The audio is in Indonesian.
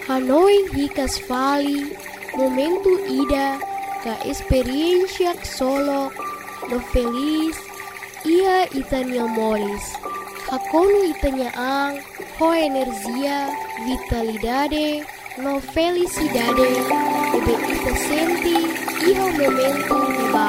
Hanoi hikas vali, momentu ida, ka experiencia solo, no feliz, ia itania moris. Hakonu itania ang, ho energia, vitalidade, no felicidade, ebe ita senti, iho momentu